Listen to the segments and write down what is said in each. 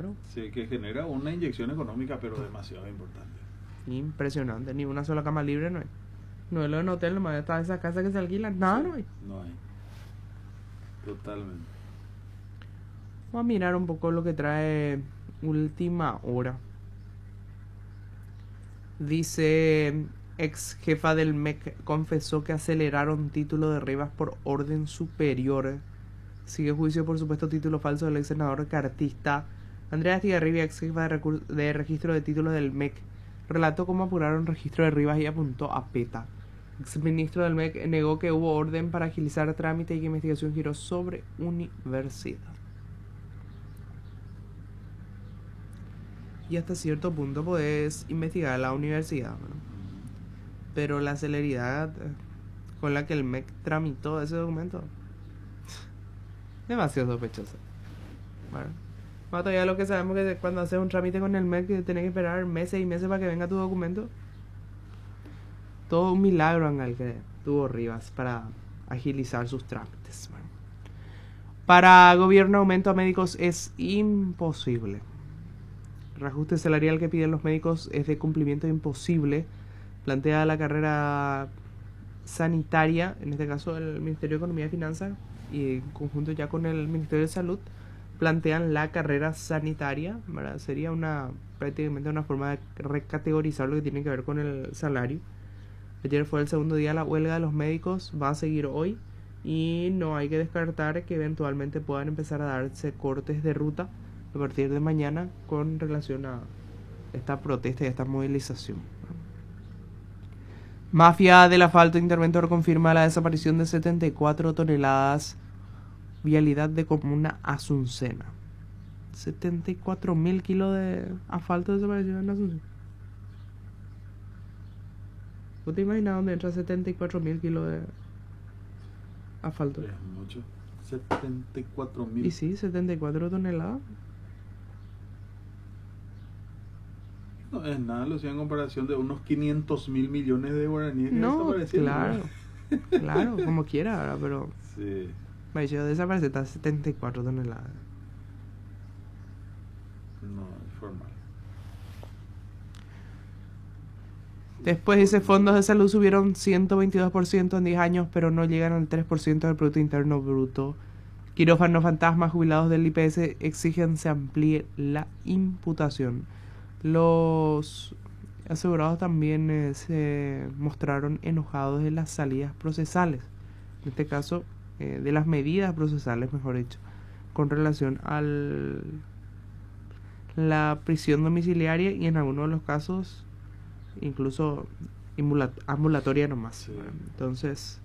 Claro. Sí, que genera una inyección económica, pero demasiado importante. Impresionante. Ni una sola cama libre no hay. No es lo de un hotel, nomás está esa casa que se alquila. Nada, Sí, no hay. no hay. Totalmente. Vamos a mirar un poco lo que trae Última Hora. Dice, ex jefa del MEC confesó que aceleraron título de Rivas por orden superior. Sigue juicio por supuesto título falso del ex senador cartista. Andrea Estigarribia, ex jefa de registro de títulos del MEC, relató cómo apuraron registro de Rivas y apuntó a PETA. Ex ministro del MEC negó que hubo orden para agilizar trámite y que investigación giró sobre universidad. Y hasta cierto punto podés investigar a la universidad, ¿no? Pero la celeridad con la que el MEC tramitó ese documento, demasiado sospechosa. Bueno, más todavía lo que sabemos que cuando haces un trámite con el MEC tenés que esperar meses y meses para que venga tu documento. Todo un milagro en el que tuvo Rivas para agilizar sus trámites. Bueno. Para gobierno aumento a médicos es imposible. El reajuste salarial que piden los médicos es de cumplimiento imposible. Plantea la carrera sanitaria, en este caso el Ministerio de Economía y Finanzas, y en conjunto ya con el Ministerio de Salud, plantean la carrera sanitaria, ¿verdad? Sería prácticamente una forma de recategorizar lo que tiene que ver con el salario. Ayer fue el segundo día de la huelga de los médicos, va a seguir hoy y no hay que descartar que eventualmente puedan empezar a darse cortes de ruta a partir de mañana con relación a esta protesta y esta movilización. Mafia del asfalto interventor confirma la desaparición de 74 toneladas. Vialidad de comuna Asuncena. 74.000 kilos de asfalto desaparecieron en Asunción. ¿Vos te imaginas dónde entra 74.000 kilos de asfalto? Es mucho. 74.000. Y sí, 74 toneladas. No es nada, lo en comparación de unos 500.000 millones de guaraníes que No, desaparecieron. claro. Claro, como quiera, ¿verdad? Pero Sí. me dicho desaparecer está 74 toneladas. No, es formal. Después dice, fondos de salud subieron 122% en 10 años, pero no llegan al 3% del Producto Interno Bruto. Quirófanos fantasmas jubilados del IPS exigen se amplíe la imputación. Los asegurados también se mostraron enojados de las salidas procesales, en este caso de las medidas procesales, mejor dicho, con relación a la prisión domiciliaria y en algunos de los casos incluso ambulatoria nomás. Sí. Entonces,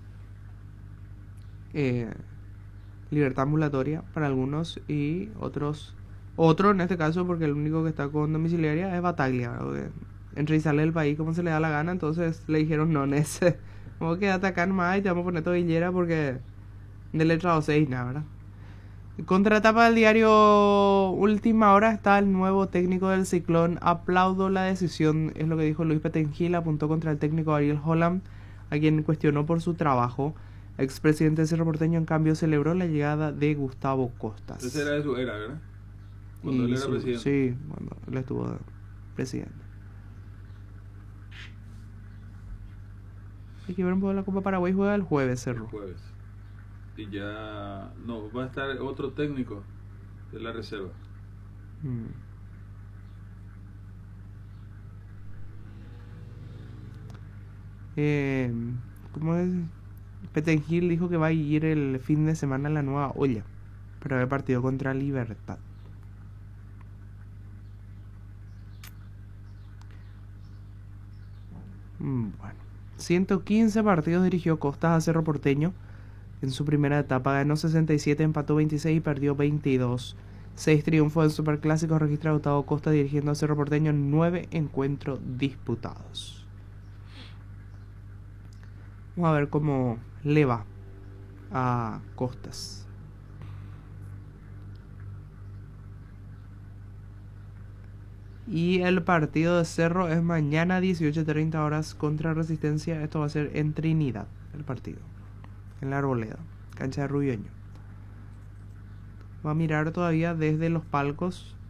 libertad ambulatoria para algunos y otro en este caso, porque el único que está con domiciliaria es Bataglia, entre y sale del país como se le da la gana. Entonces le dijeron, no, Nese, como quédate acá nomás y te vamos a poner tobillera porque de letra 6 nada, ¿verdad? Contratapa del diario Última Hora está el nuevo técnico del Ciclón. Aplaudo la decisión, es lo que dijo Luis Petengil. Apuntó contra el técnico Ariel Holland, a quien cuestionó por su trabajo. Expresidente de Cerro Porteño, en cambio, celebró la llegada de Gustavo Costas. Esa era de su era, ¿verdad? Cuando él era presidente. Sí, cuando él estuvo presidente. Hay que ver un poco la Copa Paraguay. Juega el jueves, Cerro. El jueves. Y ya no, va a estar otro técnico de la reserva. ¿Cómo es? Petengil dijo que va a ir el fin de semana a la Nueva Olla para ver partido contra Libertad. Bueno, 115 partidos dirigió Costas a Cerro Porteño. En su primera etapa ganó 67, empató 26 y perdió 22. 6 triunfos en Superclásicos registra Gustavo Costa dirigiendo a Cerro Porteño en 9 encuentros disputados. Vamos a ver cómo le va a Costas. Y el partido de Cerro es mañana 18:30 horas contra Resistencia. Esto va a ser en Trinidad, el partido, en la Arboleda, cancha de Rubioño. Va a mirar todavía desde los palcos